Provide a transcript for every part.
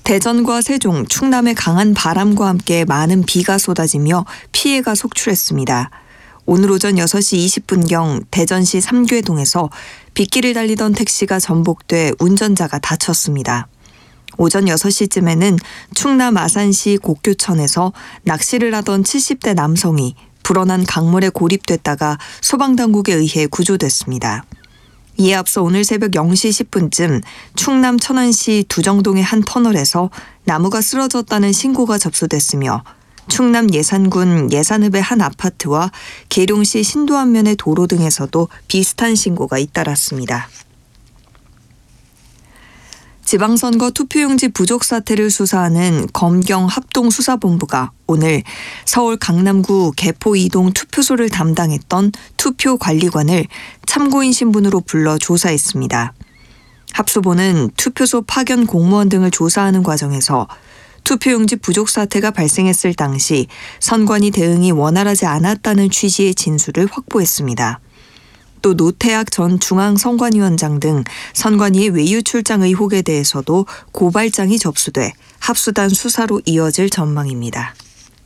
대전과 세종, 충남에 강한 바람과 함께 많은 비가 쏟아지며 피해가 속출했습니다. 오늘 오전 6시 20분경 대전시 삼괴동에서 빗길을 달리던 택시가 전복돼 운전자가 다쳤습니다. 오전 6시쯤에는 충남 아산시 곡교천에서 낚시를 하던 70대 남성이 불어난 강물에 고립됐다가 소방당국에 의해 구조됐습니다. 이에 앞서 오늘 새벽 0시 10분쯤 충남 천안시 두정동의 한 터널에서 나무가 쓰러졌다는 신고가 접수됐으며 충남 예산군 예산읍의 한 아파트와 계룡시 신도안면의 도로 등에서도 비슷한 신고가 잇따랐습니다. 지방선거 투표용지 부족 사태를 수사하는 검경 합동수사본부가 오늘 서울 강남구 개포 2동 투표소를 담당했던 투표관리관을 참고인 신분으로 불러 조사했습니다. 합수본은 투표소 파견 공무원 등을 조사하는 과정에서 투표용지 부족 사태가 발생했을 당시 선관위 대응이 원활하지 않았다는 취지의 진술을 확보했습니다. 또 노태학 전 중앙선관위원장 등 선관위의 외유 출장 의혹에 대해서도 고발장이 접수돼 합수단 수사로 이어질 전망입니다.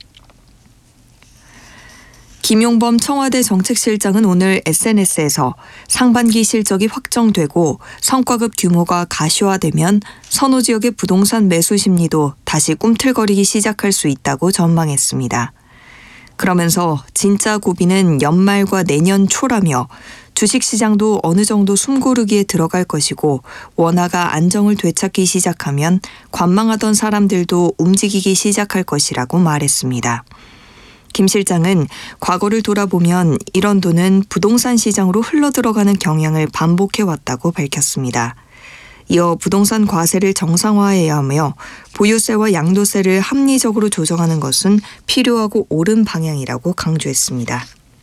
김용범 청와대 정책실장은 오늘 SNS에서 상반기 실적이 확정되고 성과급 규모가 가시화되면 선호 지역의 부동산 매수 심리도 다시 꿈틀거리기 시작할 수 있다고 전망했습니다. 그러면서 진짜 고비는 연말과 내년 초라며 주식시장도 어느 정도 숨고르기에 들어갈 것이고 원화가 안정을 되찾기 시작하면 관망하던 사람들도 움직이기 시작할 것이라고 말했습니다. 김 실장은 과거를 돌아보면 이런 돈은 부동산 시장으로 흘러들어가는 경향을 반복해왔다고 밝혔습니다. 이어 부동산 과세를 정상화해야 하며 보유세와 양도세를 합리적으로 조정하는 것은 필요하고 옳은 방향이라고 강조했습니다.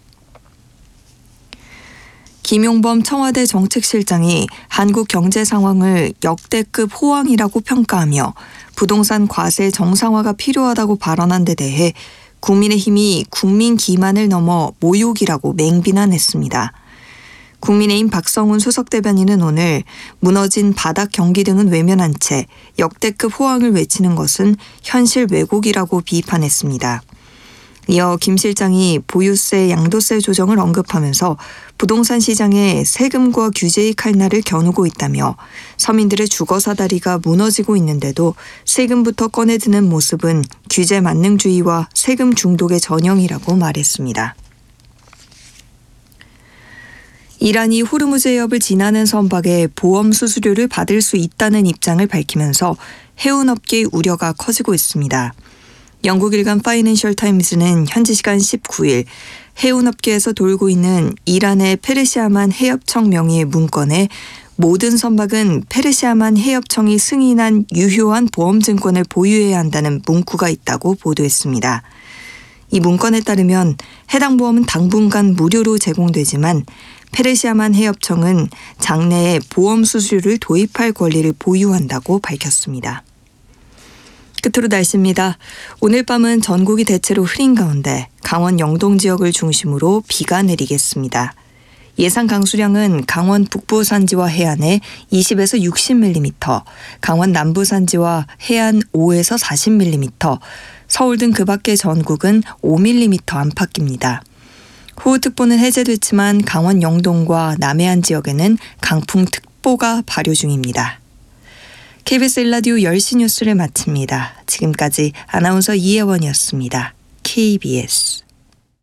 김용범 청와대 정책실장이 한국 경제 상황을 역대급 호황이라고 평가하며 부동산 과세 정상화가 필요하다고 발언한 데 대해 국민의힘이 국민 기만을 넘어 모욕이라고 맹비난했습니다. 국민의힘 박성훈 수석대변인은 오늘 무너진 바닥 경기 등은 외면한 채 역대급 호황을 외치는 것은 현실 왜곡이라고 비판했습니다. 이어 김 실장이 보유세, 양도세 조정을 언급하면서 부동산 시장에 세금과 규제의 칼날을 겨누고 있다며 서민들의 주거사다리가 무너지고 있는데도 세금부터 꺼내드는 모습은 규제 만능주의와 세금 중독의 전형이라고 말했습니다. 이란이 호르무즈 해협을 지나는 선박에 보험 수수료를 받을 수 있다는 입장을 밝히면서 해운업계의 우려가 커지고 있습니다. 영국 일간 파이낸셜 타임즈는 현지 시간 19일 해운업계에서 돌고 있는 이란의 페르시아만 해협청 명의의 문건에 모든 선박은 페르시아만 해협청이 승인한 유효한 보험증권을 보유해야 한다는 문구가 있다고 보도했습니다. 이 문건에 따르면 해당 보험은 당분간 무료로 제공되지만 페르시아만 해협청은 장래에 보험 수수료를 도입할 권리를 보유한다고 밝혔습니다. 끝으로 날씨입니다. 오늘 밤은 전국이 대체로 흐린 가운데 강원 영동 지역을 중심으로 비가 내리겠습니다. 예상 강수량은 강원 북부 산지와 해안에 20에서 60mm, 강원 남부 산지와 해안 5에서 40mm, 서울 등 그 밖의 전국은 5mm 안팎입니다. 호우특보는 해제됐지만 강원 영동과 남해안 지역에는 강풍특보가 발효 중입니다. KBS 1라디오 10시 뉴스를 마칩니다. 지금까지 아나운서 이혜원이었습니다. KBS